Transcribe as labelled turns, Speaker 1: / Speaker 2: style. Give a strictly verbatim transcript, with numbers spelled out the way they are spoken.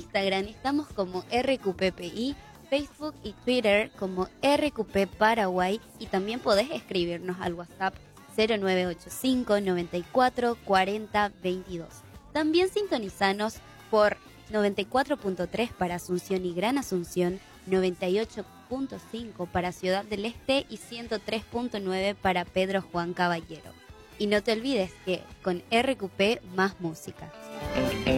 Speaker 1: Instagram estamos como R Q P P I, Facebook y Twitter como R Q P Paraguay, y también podés escribirnos al WhatsApp cero nueve ocho cinco, noventa y cuatro, cuarenta, veintidós. También sintonizanos por noventa y cuatro punto tres para Asunción y Gran Asunción, noventa y ocho punto cinco para Ciudad del Este y ciento tres punto nueve para Pedro Juan Caballero. Y no te olvides que con R Q P más música.